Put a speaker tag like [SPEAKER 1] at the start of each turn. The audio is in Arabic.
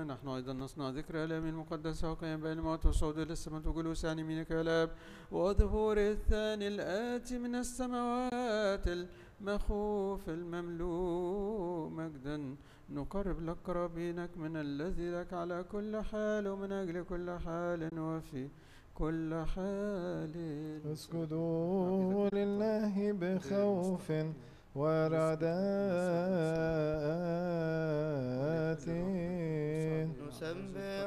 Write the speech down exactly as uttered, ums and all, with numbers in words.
[SPEAKER 1] نحن أيضا نصنع ذكر آلام المقدسة وقيام بين الموت وصعود إلى السماء وجلوس عن يمينك يا الآب وظهور الثاني الآتي من السماوات المخوف المملوء مجدا نقرب لك قرابينك من الذي لك على كل حال ومن أجل كل حال وفي كل حال.
[SPEAKER 2] اسجدوا لله بخوف ورعدات.